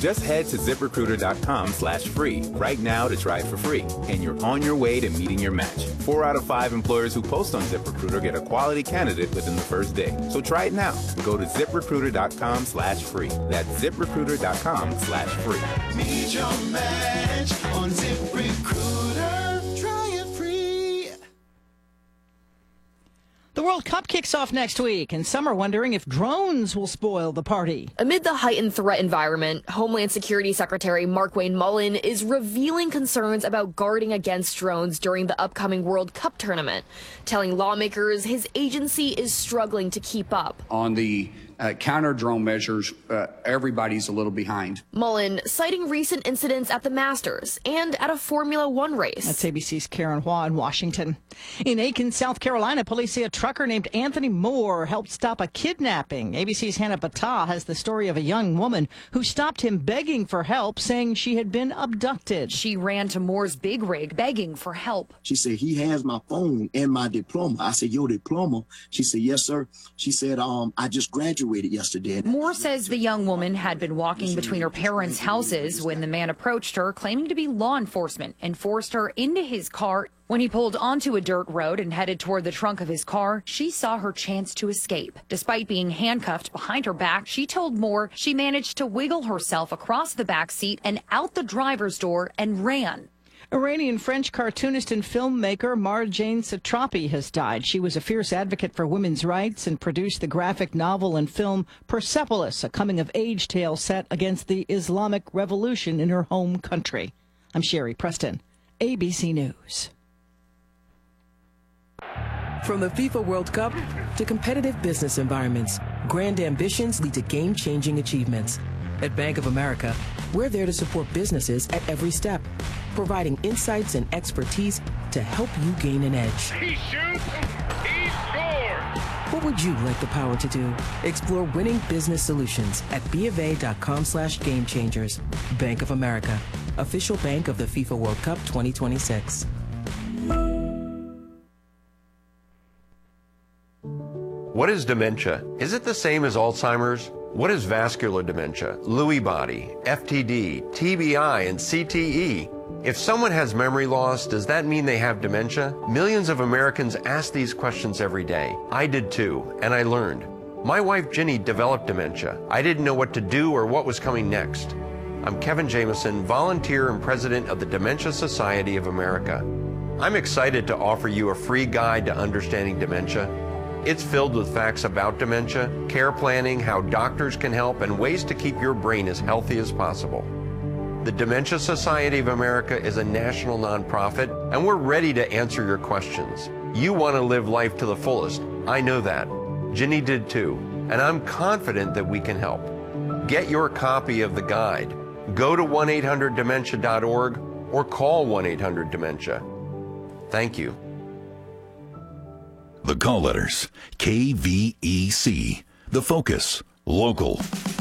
Just head to ZipRecruiter.com/free right now to try it for free, and you're on your way to meeting your match. 4 out of 5 employers who post on ZipRecruiter get a quality candidate within the first day. So try it now. Go to ZipRecruiter.com/free. That's ZipRecruiter.com/free. Meet your match on ZipRecruiter. Try it free. The World Cup kicks off next week, and some are wondering if drones will spoil the party. Amid the heightened threat environment, Homeland Security Secretary Markwayne Mullin is revealing concerns about guarding against drones during the upcoming World Cup tournament, telling lawmakers his agency is struggling to keep up. On the counter-drone measures, everybody's a little behind. Mullin citing recent incidents at the Masters and at a Formula One race. That's ABC's Karen Hua in Washington. In Aiken, South Carolina, police say a trucker named Anthony Moore helped stop a kidnapping. ABC's Hannah Battah has the story of a young woman who stopped him begging for help, saying she had been abducted. She ran to Moore's big rig begging for help. She said, he has my phone and my diploma. I said, your diploma? She said, yes, sir. She said, I just graduated yesterday. Moore says the young woman had been walking between her parents' houses when the man approached her, claiming to be law enforcement, and forced her into his car. When he pulled onto a dirt road and headed toward the trunk of his car, she saw her chance to escape. Despite being handcuffed behind her back, she told Moore she managed to wiggle herself across the back seat and out the driver's door and ran. Iranian-French cartoonist and filmmaker Marjane Satrapi has died. She was a fierce advocate for women's rights and produced the graphic novel and film Persepolis, a coming-of-age tale set against the Islamic Revolution in her home country. I'm Sherry Preston, ABC News. From the FIFA World Cup to competitive business environments, grand ambitions lead to game-changing achievements. At Bank of America, we're there to support businesses at every step, providing insights and expertise to help you gain an edge. He shoots, he scores! What would you like the power to do? Explore winning business solutions at BofA.com/gamechangers. Bank of America, official bank of the FIFA World Cup 2026. What is dementia? Is it the same as Alzheimer's? What is vascular dementia, Lewy body, FTD, TBI, and CTE? If someone has memory loss, does that mean they have dementia? Millions of Americans ask these questions every day. I did too, and I learned. My wife Ginny developed dementia. I didn't know what to do or what was coming next. I'm Kevin Jameson, volunteer and president of the Dementia Society of America. I'm excited to offer you a free guide to understanding dementia. It's filled with facts about dementia, care planning, how doctors can help, and ways to keep your brain as healthy as possible. The Dementia Society of America is a national nonprofit, and we're ready to answer your questions. You want to live life to the fullest. I know that. Ginny did too, and I'm confident that we can help. Get your copy of the guide. Go to 1-800-DEMENTIA.org or call 1-800-DEMENTIA. Thank you. The call letters, KVEC, The Focus, Local.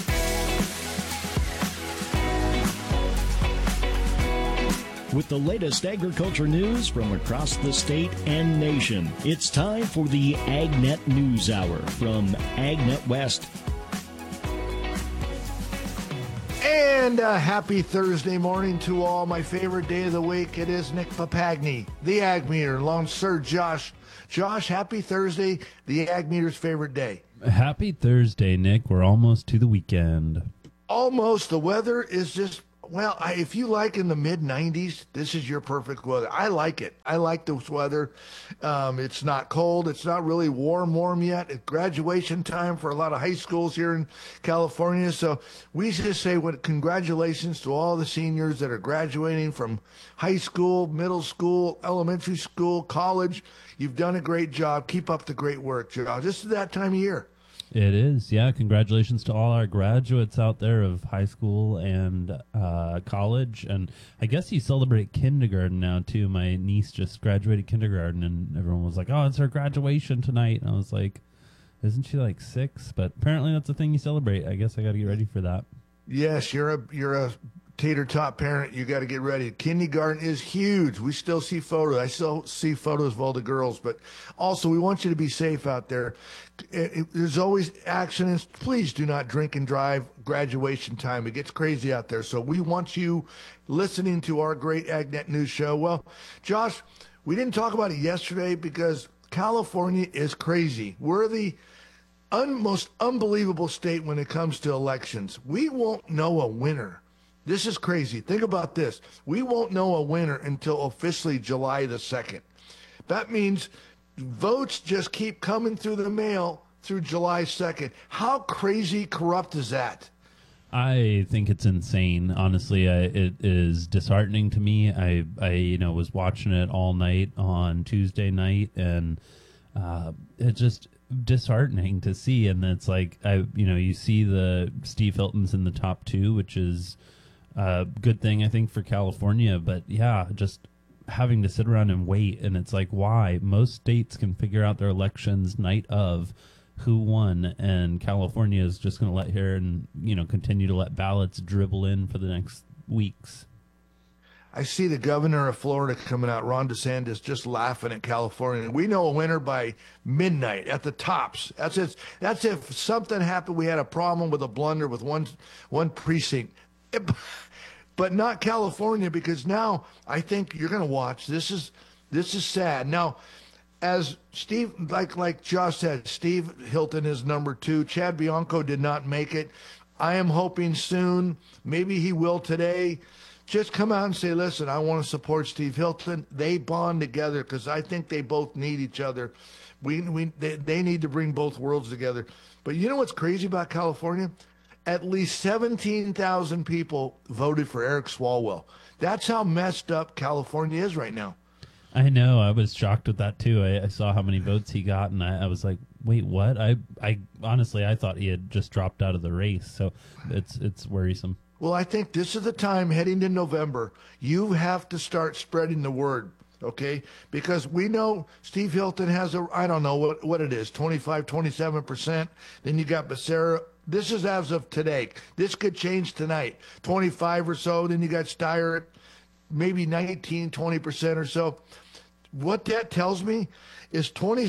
With the latest agriculture news from across the state and nation, it's time for the AgNet News Hour from AgNet West. And a happy Thursday morning to all. My favorite day of the week, it is Nick Papagni, the Ag Meter, along Sir Josh. Josh, happy Thursday, the Ag Meter's favorite day. Happy Thursday, Nick. We're almost to the weekend. Almost. The weather is just, well, if you like in the mid-90s, this is your perfect weather. I like it. I like this weather. It's not cold. It's not really warm yet. It's graduation time for a lot of high schools here in California. So we just say congratulations to all the seniors that are graduating from high school, middle school, elementary school, college. You've done a great job. Keep up the great work, Joe. This is that time of year. It is, yeah. Congratulations to all our graduates out there of high school and college. And I guess you celebrate kindergarten now, too. My niece just graduated kindergarten, and everyone was like, oh, it's her graduation tonight. And I was like, isn't she like 6? But apparently that's the thing you celebrate. I guess I got to get ready for that. Yes, you're a tater tot parent, you got to get ready. Kindergarten is huge. We still see photos. I still see photos of all the girls, but also we want you to be safe out there. There's always accidents. Please do not drink and drive graduation time. It gets crazy out there. So we want you listening to our great AgNet News show. Well, Josh, we didn't talk about it yesterday because California is crazy. We're the most unbelievable state when it comes to elections. We won't know a winner. This is crazy. Think about this. We won't know a winner until officially July the 2nd. That means votes just keep coming through the mail through July 2nd. How crazy corrupt is that? I think it's insane. Honestly, it is disheartening to me. I was watching it all night on Tuesday night, and it just disheartening to see. And it's like, you see the Steve Hilton's in the top 2, which is a good thing, I think, for California. But yeah, just having to sit around and wait. And it's like, why? Most states can figure out their elections night of who won, and California is just going to let here and, continue to let ballots dribble in for the next weeks. I see the governor of Florida coming out, Ron DeSantis, just laughing at California. We know a winner by midnight at the tops. That's if something happened. We had a problem with a blunder with one precinct. But not California, because now I think you're going to watch. This is sad. Now, as Steve, like Josh said, Steve Hilton is number 2. Chad Bianco did not make it. I am hoping soon. Maybe he will today. Just come out and say, listen, I want to support Steve Hilton. They bond together because I think they both need each other. They need to bring both worlds together. But you know what's crazy about California? At least 17,000 people voted for Eric Swalwell. That's how messed up California is right now. I know. I was shocked with that too. I saw how many votes he got, and I was like, wait, what? I honestly, I thought he had just dropped out of the race. So it's worrisome. Well, I think this is the time heading to November. You have to start spreading the word, okay? Because we know Steve Hilton has I don't know what it is, 25, 27%. Then you got Becerra. This is as of today. This could change tonight. 25 or so. Then you got Steyer at maybe 19, 20% or so. What that tells me is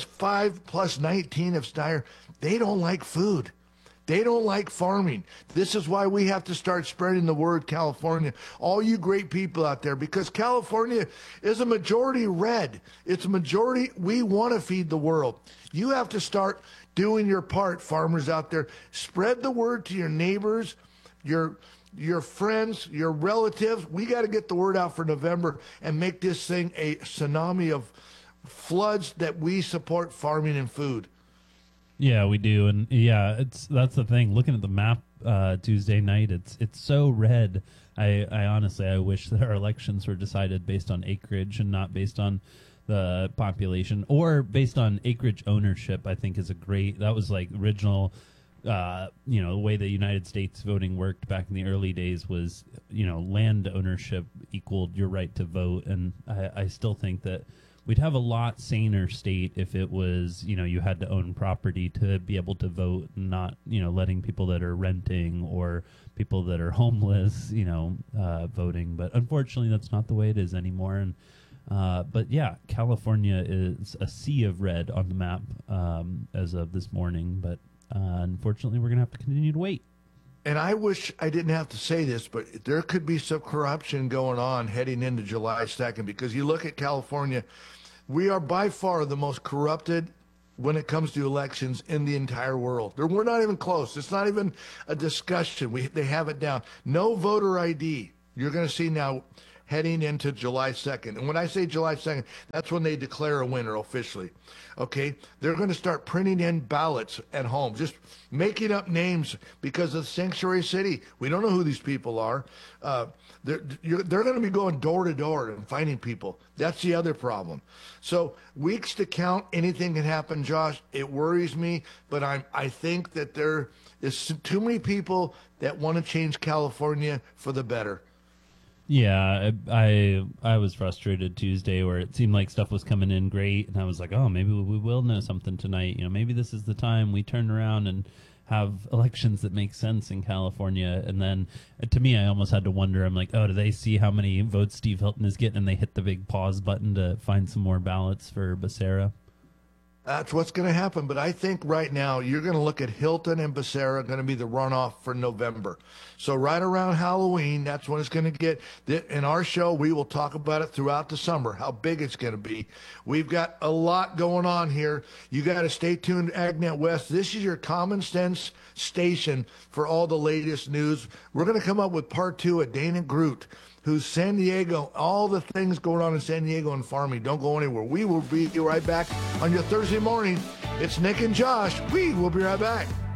25 plus 19 of Steyer, they don't like food. They don't like farming. This is why we have to start spreading the word, California. All you great people out there, because California is a majority red. It's a majority, we want to feed the world. You have to start doing your part, farmers out there. Spread the word to your neighbors, your friends, your relatives. We got to get the word out for November and make this thing a tsunami of floods that we support farming and food. Yeah, we do. And yeah, that's the thing. Looking at the map Tuesday night, it's so red. I honestly, I wish that our elections were decided based on acreage and not based on the population, or based on acreage ownership. I think is that was like original, the way the United States voting worked back in the early days was, land ownership equaled your right to vote. And I still think that we'd have a lot saner state if it was, you had to own property to be able to vote, and not, letting people that are renting or people that are homeless, voting. But unfortunately, that's not the way it is anymore. And but yeah, California is a sea of red on the map as of this morning. But unfortunately, we're going to have to continue to wait. And I wish I didn't have to say this, but there could be some corruption going on heading into July 2nd, because you look at California, we are by far the most corrupted when it comes to elections in the entire world. We're not even close. It's not even a discussion. They have it down. No voter ID. You're going to see now heading into July 2nd. And when I say July 2nd, that's when they declare a winner officially. Okay? They're going to start printing in ballots at home, just making up names because of Sanctuary City. We don't know who these people are. They're going to be going door to door and finding people. That's the other problem. So weeks to count, anything can happen, Josh. It worries me, but I think that there is too many people that want to change California for the better. Yeah, I was frustrated Tuesday where it seemed like stuff was coming in great, and I was like, oh, maybe we will know something tonight. Maybe this is the time we turn around and have elections that make sense in California. And then to me, I almost had to wonder, I'm like, oh, do they see how many votes Steve Hilton is getting and they hit the big pause button to find some more ballots for Becerra? That's what's going to happen. But I think right now you're going to look at Hilton and Becerra going to be the runoff for November. So right around Halloween, that's when it's going to get. In our show, we will talk about it throughout the summer, how big it's going to be. We've got a lot going on here. You got to stay tuned to AgNet West. This is your common sense station for all the latest news. We're going to come up with part 2 at Dana Groot, who's San Diego, all the things going on in San Diego and farming. Don't go anywhere. We will be right back on your Thursday morning. It's Nick and Josh. We will be right back.